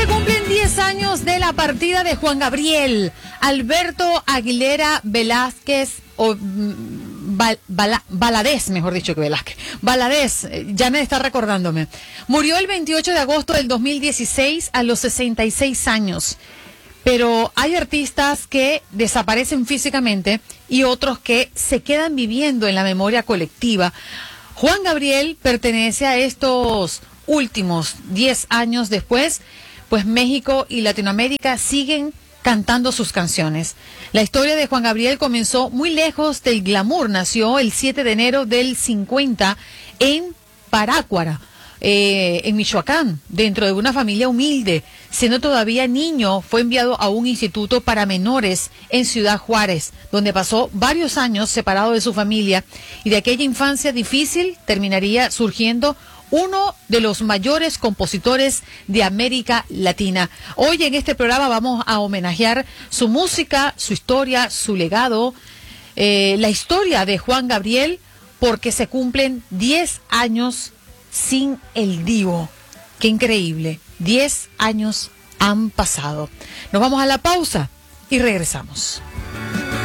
se cumplen 10 años de la partida de Juan Gabriel Alberto Aguilera Velázquez, o Valadez, mejor dicho que Velázquez. Valadez, Janet está recordándome. Murió el 28 de agosto del 2016 a los 66 años. Pero hay artistas que desaparecen físicamente y otros que se quedan viviendo en la memoria colectiva. Juan Gabriel pertenece a estos últimos 10 años después, pues México y Latinoamérica siguen cantando sus canciones. La historia de Juan Gabriel comenzó muy lejos del glamour. Nació el 7 de enero del 50 en Parácuara, en Michoacán, dentro de una familia humilde. Siendo todavía niño, fue enviado a un instituto para menores en Ciudad Juárez, donde pasó varios años separado de su familia, y de aquella infancia difícil terminaría surgiendo uno de los mayores compositores de América Latina. Hoy en este programa vamos a homenajear su música, su historia, su legado, la historia de Juan Gabriel, porque se cumplen 10 años sin el Divo. ¡Qué increíble! 10 años han pasado. Nos vamos a la pausa y regresamos.